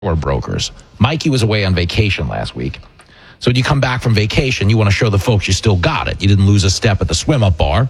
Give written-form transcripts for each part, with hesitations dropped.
or brokers. Mikey was away on vacation last week. So when you come back from vacation, you want to show the folks you still got it. You didn't lose a step at the swim-up bar.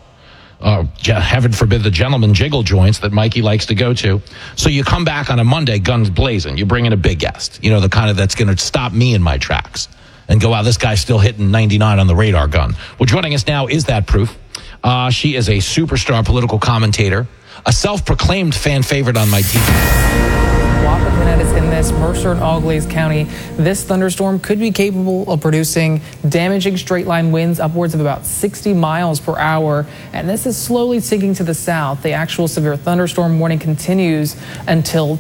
Heaven forbid the gentleman jiggle joints that Mikey likes to go to. So you come back on a Monday, guns blazing. You bring in a big guest, the kind of that's going to stop me in my tracks and go, wow, this guy's still hitting 99 on the radar gun. Well, joining us now is that proof. She is a superstar political commentator, a self-proclaimed fan favorite on my TV. Wapakoneta is in this Mercer and Auglaize County. This thunderstorm could be capable of producing damaging straight line winds upwards of about 60 miles per hour. And this is slowly sinking to the south. The actual severe thunderstorm warning continues until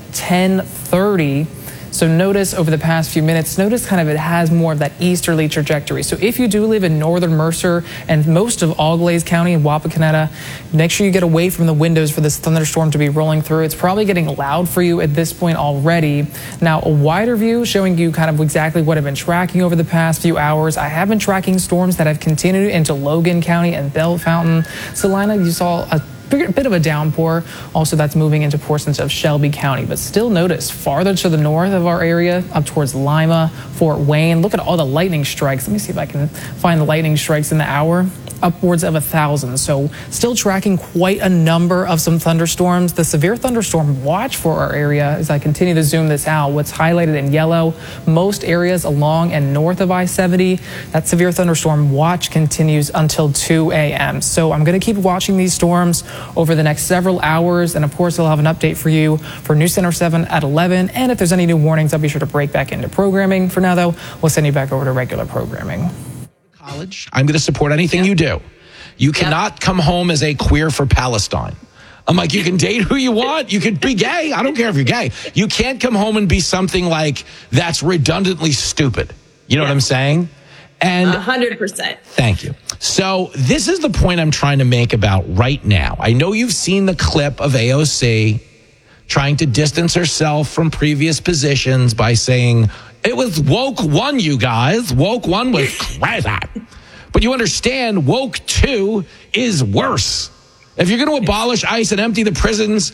10:30. So notice over the past few minutes, it has more of that easterly trajectory. So if you do live in northern Mercer and most of Auglaize County and Wapakoneta, make sure you get away from the windows for this thunderstorm to be rolling through. It's probably getting loud for you at this point already. Now, a wider view showing you kind of exactly what I've been tracking over the past few hours. I have been tracking storms that have continued into Logan County and Bellefontaine. Salina, you saw a bit of a downpour. Also, that's moving into portions of Shelby County. But still notice farther to the north of our area, up towards Lima, Fort Wayne. Look at all the lightning strikes. Let me see if I can find the lightning strikes in the hour. Upwards of 1,000. So still tracking quite a number of some thunderstorms. The severe thunderstorm watch for our area, as I continue to zoom this out, what's highlighted in yellow, most areas along and north of I-70, that severe thunderstorm watch continues until 2 a.m. So I'm going to keep watching these storms over the next several hours. And of course, I'll have an update for you for News Center 7 at 11. And if there's any new warnings, I'll be sure to break back into programming. For now, though, we'll send you back over to regular programming. College. I'm going to support anything you do. You cannot come home as a queer for Palestine. I'm like, you can date who you want. You can be gay. I don't care if you're gay. You can't come home and be something like that's redundantly stupid. You know what I'm saying? And 100%. Thank you. So this is the point I'm trying to make about right now. I know you've seen the clip of AOC trying to distance herself from previous positions by saying, it was woke one, you guys. Woke one was crazy. But you understand, woke two is worse. If you're going to abolish ICE and empty the prisons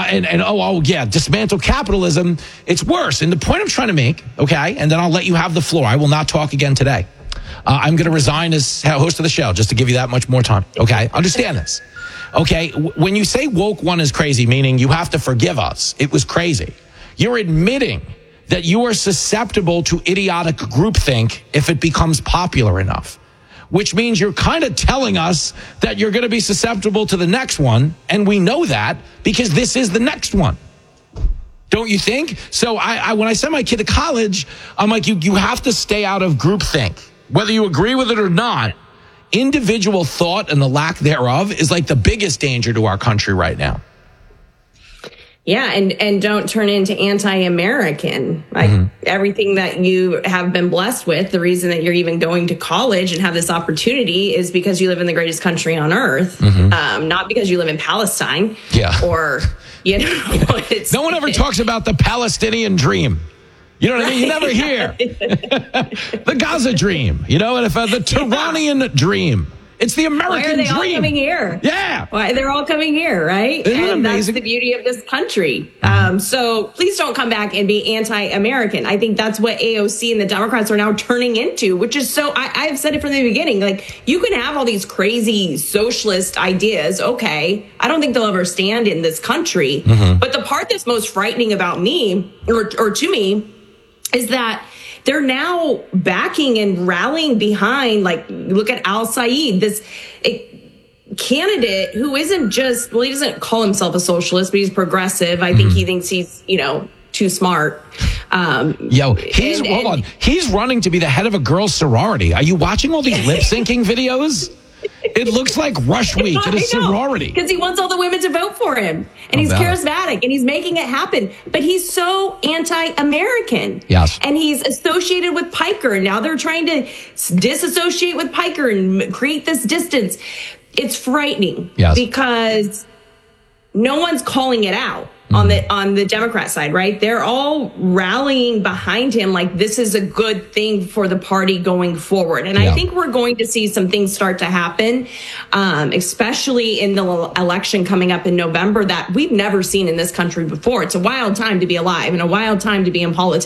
dismantle capitalism, it's worse. And the point I'm trying to make, okay, and then I'll let you have the floor. I will not talk again today. I'm going to resign as host of the show just to give you that much more time. Okay, understand this. Okay, when you say woke one is crazy, meaning you have to forgive us, it was crazy. You're admitting that you are susceptible to idiotic groupthink if it becomes popular enough, which means you're kind of telling us that you're going to be susceptible to the next one. And we know that because this is the next one. Don't you think? So I when I send my kid to college, I'm like, you have to stay out of groupthink, whether you agree with it or not. Individual thought and the lack thereof is like the biggest danger to our country right now. Yeah, and don't turn into anti-American. Like everything that you have been blessed with, the reason that you're even going to college and have this opportunity is because you live in the greatest country on earth, not because you live in Palestine. Yeah. Or, no one ever talks about the Palestinian dream. You know what I mean? You never hear. The Gaza dream, and if the Turanian dream. It's the American dream. Why are they all coming here? Yeah. Why they're all coming here, right? Isn't it amazing? That's the beauty of this country. So please don't come back and be anti-American. I think that's what AOC and the Democrats are now turning into, which is so, I've said it from the beginning, like you can have all these crazy socialist ideas. Okay. I don't think they'll ever stand in this country. But the part that's most frightening about me or to me is that they're now backing and rallying behind, like, look at Al Said, this candidate who isn't just, well, he doesn't call himself a socialist, but he's progressive. I think he thinks he's, too smart. Hold on. He's running to be the head of a girls' sorority. Are you watching all these lip syncing videos? It looks like Rush Week at a sorority. Because he wants all the women to vote for him. And he's charismatic and he's making it happen. But he's so anti-American. Yes. And he's associated with Piker. Now they're trying to disassociate with Piker and create this distance. It's frightening. Yes. Because no one's calling it out. on the Democrat side, right? They're all rallying behind him like this is a good thing for the party going forward. And I think we're going to see some things start to happen, especially in the election coming up in November that we've never seen in this country before. It's a wild time to be alive and a wild time to be in politics.